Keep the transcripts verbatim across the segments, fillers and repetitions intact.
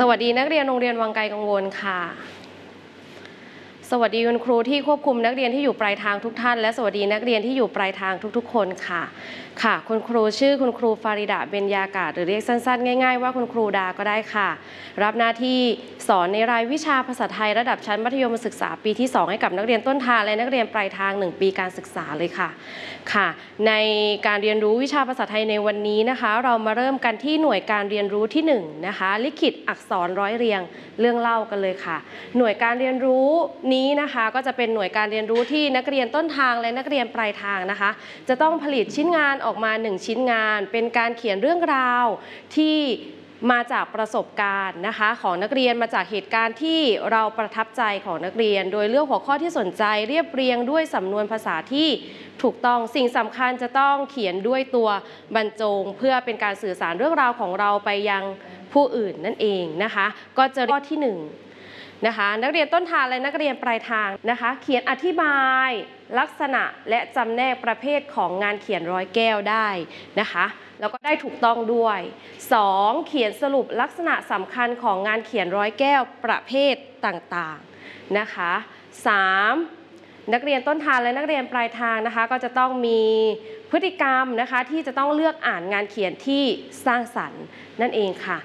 สวัสดีนักเรียนโรงเรียนวังไกลกังวลค่ะสวัสดีคุณครูที่ควบคุมนักเรียนที่อยู่ปลายทางทุกท่านและสวัสดีนักเรียนที่อยู่ปลายทางทุกๆคนค่ะค่ะคุณครูชื่อคุณครูฟาริดาเบญญากาศหรือเรียกสั้นๆง่ายๆว่าคุณครูดาก็ได้ค่ะรับหน้าที่สอนในรายวิชาภาษาไทยระดับชั้นมัธยมศึกษาปีที่สองให้กับนักเรียนต้นทางและนักเรียนปลายทางหนึ่งปีการศึกษาเลยค่ะค่ะในการเรียนรู้วิชาภาษาไทยในวันนี้นะคะเรามาเริ่มกันที่หน่วยการเรียนรู้ที่หนึ่งนะคะลิขิตอักษรร้อยเรียงเรื่องเล่ากันเลยค่ะหน่วยการเรียนรู้นี้นะคะก็จะเป็นหน่วยการเรียนรู้ที่นักเรียนต้นทางและนักเรียนปลายทางนะคะจะต้องผลิตชิ้นงานออกมาหนึ่งชิ้นงานเป็นการเขียนเรื่องราวที่มาจากประสบการณ์นะคะของนักเรียนมาจากเหตุการณ์ที่เราประทับใจของนักเรียนโดยเลือกหัวข้อที่สนใจเรียบเรียงด้วยสำนวนภาษาที่ถูกต้องสิ่งสำคัญจะต้องเขียนด้วยตัวบรรจงเพื่อเป็นการสื่อสารเรื่องราวของเราไปยังผู้อื่นนั่นเองนะคะก็จะข้อที่หนึ่งนะคะนักเรียนต้นทางและนักเรียนปลายทางนะคะเขียนอธิบายลักษณะและจำแนกประเภทของงานเขียนร้อยแก้วได้นะคะแล้วก็ได้ถูกต้องด้วยสองเขียนสรุปลักษณะสำคัญของงานเขียนร้อยแก้วประเภทต่างๆนะคะสามนักเรียนต้นทางและนักเรียนปลายทางนะคะก็จะต้องมีพฤติกรรมนะคะที่จะต้องเลือกอ่านงานเขียนที่สร้างสรรค์นั่นเองค่ะ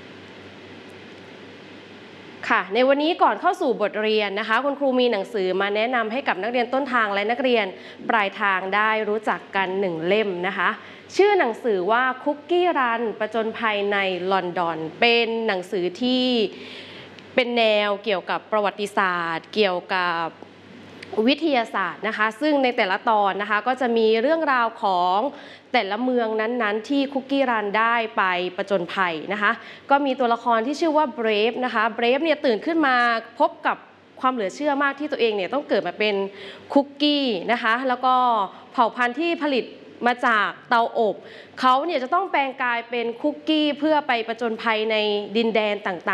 ค่ะในวันนี้ก่อนเข้าสู่บทเรียนนะคะคุณครูมีหนังสือมาแนะนำให้กับนักเรียนต้นทางและนักเรียนปลายทางได้รู้จักกันหนึ่งเล่มนะคะชื่อหนังสือว่าคุกกี้รันประจนภัยในลอนดอนเป็นหนังสือที่เป็นแนวเกี่ยวกับประวัติศาสตร์เกี่ยวกับวิทยาศาสตร์นะคะซึ่งในแต่ละตอนนะคะก็จะมีเรื่องราวของแต่ละเมืองนั้นๆที่คุกกี้รันได้ไปประจนภัยนะคะก็มีตัวละครที่ชื่อว่าเบรฟนะคะเบรฟเนี่ยตื่นขึ้นมาพบกับความเหลือเชื่อมากที่ตัวเองเนี่ยต้องเกิดมาเป็นคุกกี้นะคะแล้วก็เผ่าพันธุ์ที่ผลิตมาจากเตาอบเขาเนี่ยจะต้องแปลงกายเป็นคุกกี้เพื่อไปประจนภัยในดินแดนต่างๆ